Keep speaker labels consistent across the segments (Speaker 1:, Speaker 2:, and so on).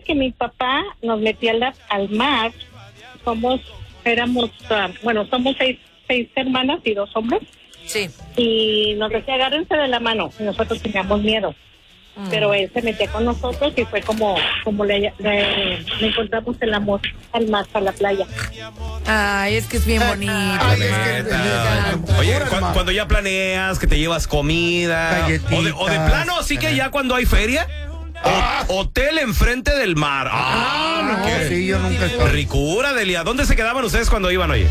Speaker 1: que mi papá nos metía al mar. Somos seis hermanas y 2 hombres.
Speaker 2: Sí.
Speaker 1: Y nos decía, agárrense de la mano. Y nosotros teníamos miedo. Pero él se metía con nosotros y fue como le encontramos el amor al mar, a la playa.
Speaker 2: Ay, es que es bien bonito.
Speaker 3: Oye, cuando ya planeas que te llevas comida o de plano, así que ya cuando hay feria, hotel enfrente del mar.
Speaker 4: Sí, yo nunca estoy.
Speaker 3: Ricura, Delia. ¿Dónde se quedaban ustedes cuando iban, oye?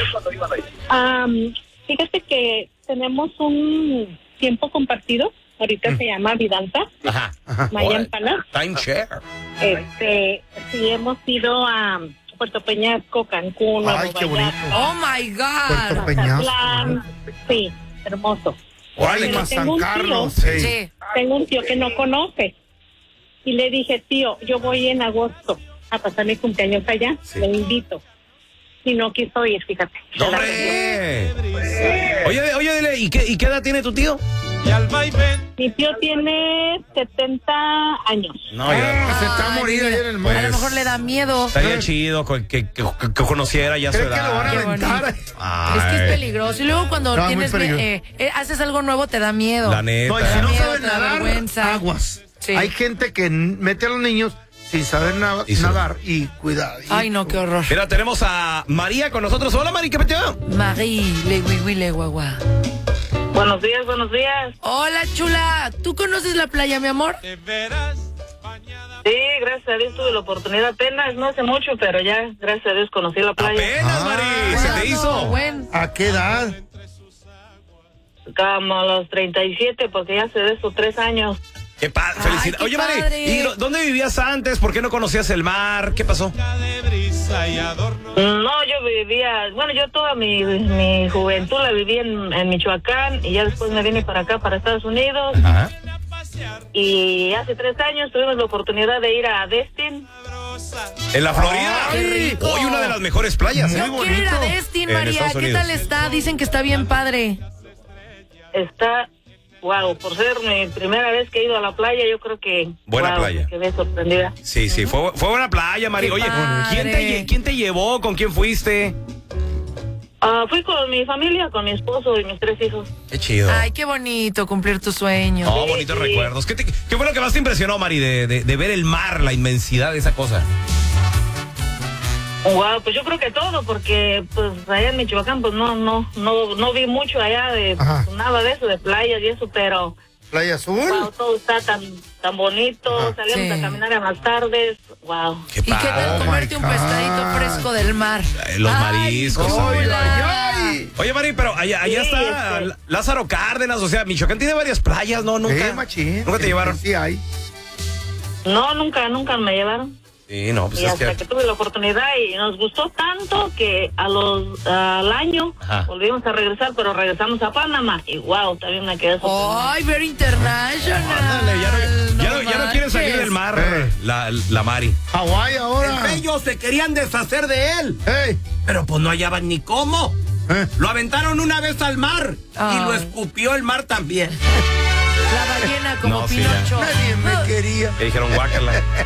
Speaker 1: Fíjate que tenemos un tiempo compartido. Ahorita se llama Vidanta.
Speaker 3: Ajá.
Speaker 1: Mayan Palace.
Speaker 3: Timeshare.
Speaker 1: Sí, hemos ido a Puerto Peñasco, Cancún.
Speaker 4: Ay, qué bonito.
Speaker 2: Oh my God.
Speaker 4: Puerto Peñasco.
Speaker 1: Sí, hermoso.
Speaker 4: Órale,
Speaker 1: Pero
Speaker 4: más
Speaker 1: tengo
Speaker 4: San
Speaker 1: un
Speaker 4: Carlos.
Speaker 1: tío.
Speaker 2: Sí.
Speaker 1: Tengo un tío que no conoce. Y le dije, tío, yo voy en agosto a pasar mi cumpleaños allá.
Speaker 3: Sí.
Speaker 1: Le invito. Y no quiso ir, fíjate.
Speaker 3: ¡Hombre! Oye, Delia, ¿y qué edad tiene tu tío?
Speaker 1: Mi tío tiene 70 años.
Speaker 3: No, ya.
Speaker 4: Se está morido ahí en el mar.
Speaker 2: A lo mejor le da miedo.
Speaker 3: Estaría chido que conociera ya su
Speaker 4: ¿Cree que lo van a
Speaker 3: edad.
Speaker 2: Qué
Speaker 4: aventar?
Speaker 2: bonito. Es que es peligroso. Y luego cuando
Speaker 4: No,
Speaker 2: tienes
Speaker 4: muy peligroso.
Speaker 2: haces algo nuevo, te da miedo.
Speaker 3: La neta.
Speaker 4: No, y si no
Speaker 2: miedo,
Speaker 4: saben
Speaker 2: te da
Speaker 4: nadar,
Speaker 2: vergüenza.
Speaker 4: aguas.
Speaker 2: Sí.
Speaker 4: Hay gente que mete a los niños sin saber
Speaker 3: Y sí.
Speaker 4: nadar y cuidado.
Speaker 2: Ay, no, qué horror.
Speaker 3: Mira, tenemos a María con nosotros. Hola, Mari, ¿qué peteo?
Speaker 2: Marie, le guigui, le guagua.
Speaker 1: Buenos días, buenos días.
Speaker 2: Hola, chula. ¿Tú conoces la playa, mi amor?
Speaker 1: Sí, gracias a Dios tuve la oportunidad apenas, no hace mucho, pero ya, gracias a Dios conocí la playa.
Speaker 3: Apenas, Mari, se te hizo.
Speaker 2: Buen.
Speaker 4: ¿A qué edad?
Speaker 1: Como a los 37, porque ya hace de esos 3 años.
Speaker 3: Qué padre, felicidades.
Speaker 2: qué
Speaker 3: Oye, Mari,
Speaker 2: padre.
Speaker 3: ¿y dónde vivías antes? ¿Por qué no conocías el mar? ¿Qué pasó?
Speaker 1: No, yo vivía, bueno, yo toda mi juventud la viví en Michoacán y ya después me vine para acá, para Estados Unidos.
Speaker 3: Ajá.
Speaker 1: Y hace 3 años tuvimos la oportunidad de ir a Destin.
Speaker 3: ¿En la Florida?
Speaker 2: ¡Qué rico!
Speaker 3: Hoy una de las mejores playas, ¿eh?
Speaker 2: Yo quiero ir a Destin,
Speaker 3: En
Speaker 2: María.
Speaker 3: Estados
Speaker 2: ¿Qué
Speaker 3: Unidos.
Speaker 2: tal está? Dicen que está bien padre.
Speaker 1: Está, wow, por ser mi primera vez que he ido a la playa, yo creo que...
Speaker 3: Buena playa.
Speaker 1: Quedé sorprendida.
Speaker 3: Sí, fue buena playa, Mari.
Speaker 2: Qué
Speaker 3: Oye,
Speaker 2: padre.
Speaker 3: ¿quién te llevó? ¿Con quién fuiste?
Speaker 1: Fui con mi familia, con mi esposo y mis 3 hijos.
Speaker 3: Qué chido.
Speaker 2: Ay, qué bonito cumplir tu sueño.
Speaker 3: Oh, bonitos recuerdos. ¿Qué fue lo que más te impresionó, Mari, de ver el mar, la inmensidad de esa cosa?
Speaker 1: Wow, pues yo creo que todo, porque pues allá en Michoacán pues no vi mucho allá de pues, nada de eso, de playas y eso, pero
Speaker 4: ¿Playa Azul?
Speaker 1: wow, todo está tan bonito, salíamos
Speaker 2: Sí.
Speaker 1: a caminar en las tardes, wow.
Speaker 3: Qué
Speaker 2: ¿Y qué tal
Speaker 4: Oh,
Speaker 2: comerte
Speaker 4: my
Speaker 2: un
Speaker 4: God.
Speaker 2: pescadito fresco del mar?
Speaker 3: Los
Speaker 2: Ay,
Speaker 3: mariscos,
Speaker 2: chula.
Speaker 4: ¡Ay!
Speaker 3: Oye, Mari, pero allá
Speaker 1: Sí,
Speaker 3: está Lázaro Cárdenas, o sea, Michoacán tiene varias playas, ¿no? Nunca.
Speaker 4: Machín.
Speaker 3: ¿Nunca te llevaron?
Speaker 4: Sí, hay.
Speaker 1: No, nunca me llevaron.
Speaker 3: Sí, no, pues
Speaker 1: Y
Speaker 3: es
Speaker 1: hasta que tuve la oportunidad y nos gustó tanto que al año
Speaker 3: Ajá.
Speaker 1: volvimos a regresar, pero regresamos a Panamá y wow, también me quedé sorprendida.
Speaker 2: Ay, very international.
Speaker 3: Ándale, ya no quiere salir
Speaker 2: manches.
Speaker 3: del mar, la Mari.
Speaker 4: Hawái ahora.
Speaker 5: Ellos se querían deshacer de él,
Speaker 4: ¡Ey!
Speaker 5: pero pues no hallaban ni cómo. Lo aventaron una vez al mar y lo escupió el mar también.
Speaker 2: La ballena como
Speaker 3: No, sí, ya.
Speaker 2: Pinocho.
Speaker 4: Nadie me quería.
Speaker 3: Le dijeron guácala.